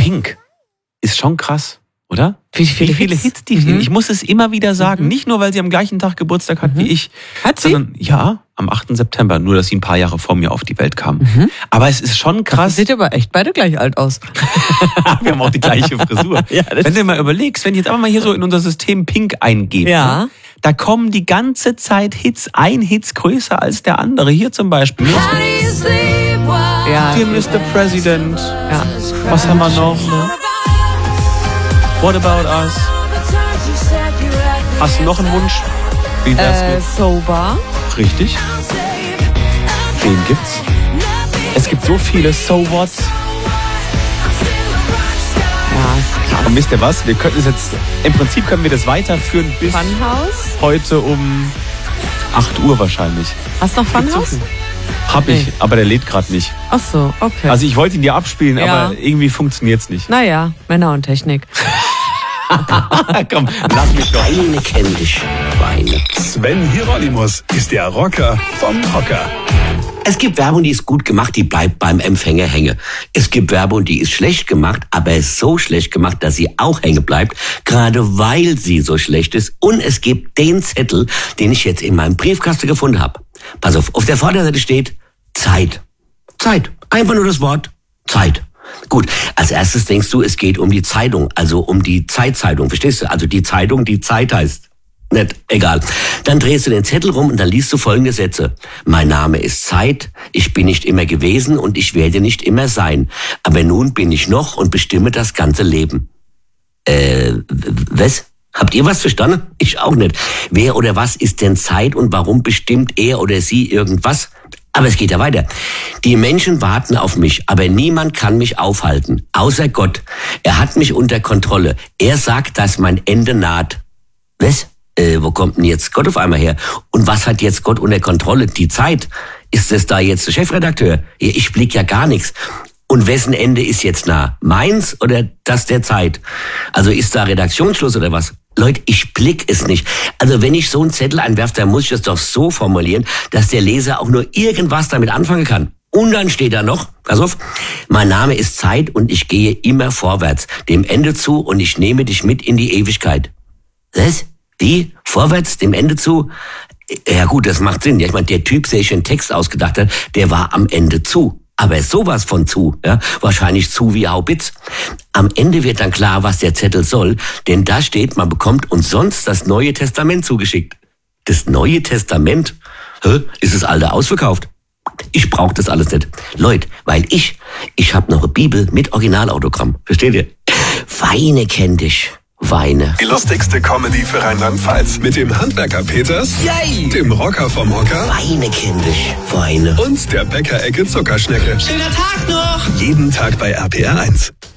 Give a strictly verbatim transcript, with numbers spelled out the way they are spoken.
Pink ist schon krass, oder? Wie viele, wie viele Hits, Hits die mhm. Ich muss es immer wieder sagen. Mhm. Nicht nur, weil sie am gleichen Tag Geburtstag hat mhm. wie ich. Hat sie? Sondern, ja, am achten September. Nur, dass sie ein paar Jahre vor mir auf die Welt kam. Mhm. Aber es ist schon krass. Sieht aber echt beide gleich alt aus. Wir haben auch die gleiche Frisur. Ja, wenn du mal überlegst, wenn ich jetzt aber mal hier so in unser System Pink eingebe, ja. ne, da kommen die ganze Zeit Hits, ein Hits größer als der andere. Hier zum Beispiel. Ja. Dear Mister President. Ja. Was haben wir noch? Ne? What About Us? Hast du noch einen Wunsch? Wie wär's äh, mit? Sober. Richtig. Den gibt's. Es gibt so viele So What's. Ja, krass. Und wisst ihr was? Wir könnten es jetzt, im Prinzip können wir das weiterführen bis Funhouse? Heute um acht Uhr wahrscheinlich. Hast du noch Funhouse? Hab ich, nee. aber der lädt gerade nicht. Ach so, okay. Also ich wollte ihn dir abspielen, ja. aber irgendwie funktioniert's nicht. Naja, Männer und Technik. Komm, lass mich doch. Weine kenn dich, Weine. Sven Hieronymus ist der Rocker vom Hocker. Es gibt Werbung, die ist gut gemacht, die bleibt beim Empfänger hängen. Es gibt Werbung, die ist schlecht gemacht, aber ist so schlecht gemacht, dass sie auch hängen bleibt, gerade weil sie so schlecht ist. Und es gibt den Zettel, den ich jetzt in meinem Briefkasten gefunden habe. Pass auf, auf der Vorderseite steht Zeit. Zeit. Einfach nur das Wort Zeit. Gut, als erstes denkst du, es geht um die Zeitung, also um die Zeitzeitung, verstehst du? Also die Zeitung, die Zeit heißt. Nicht, egal. Dann drehst du den Zettel rum und dann liest du folgende Sätze. Mein Name ist Zeit, ich bin nicht immer gewesen und ich werde nicht immer sein. Aber nun bin ich noch und bestimme das ganze Leben. Äh, was? Habt ihr was verstanden? Ich auch nicht. Wer oder was ist denn Zeit und warum bestimmt er oder sie irgendwas? Aber es geht ja weiter. Die Menschen warten auf mich, aber niemand kann mich aufhalten, außer Gott. Er hat mich unter Kontrolle. Er sagt, dass mein Ende naht. Was? Äh, wo kommt denn jetzt Gott auf einmal her? Und was hat jetzt Gott unter Kontrolle? Die Zeit? Ist es da jetzt der Chefredakteur? Ich blick ja gar nichts. Und wessen Ende ist jetzt nah? Meins oder das der Zeit? Also ist da Redaktionsschluss oder was? Leute, ich blick es nicht. Also wenn ich so einen Zettel einwerfe, dann muss ich das doch so formulieren, dass der Leser auch nur irgendwas damit anfangen kann. Und dann steht da noch, pass auf, mein Name ist Zeit und ich gehe immer vorwärts, dem Ende zu und ich nehme dich mit in die Ewigkeit. Was? Wie? Vorwärts, dem Ende zu? Ja gut, das macht Sinn. Ja, ich meine, der Typ, der sich einen Text ausgedacht hat, der war am Ende zu. Aber sowas von zu, ja, wahrscheinlich zu wie Haubitz. Am Ende wird dann klar, was der Zettel soll, denn da steht, man bekommt uns sonst das Neue Testament zugeschickt. Das Neue Testament? Hä? Ist das alte ausverkauft? Ich brauche das alles nicht. Leute, weil ich, ich habe noch eine Bibel mit Originalautogramm. Versteht ihr? Weine kenn dich. Weine. Die lustigste Comedy für Rheinland-Pfalz mit dem Handwerker Peters, Yay. Dem Rocker vom Hocker, Weine kenn dich, Weine und der Bäckerecke Zuckerschnecke. Schöner Tag noch! Jeden Tag bei R P R eins.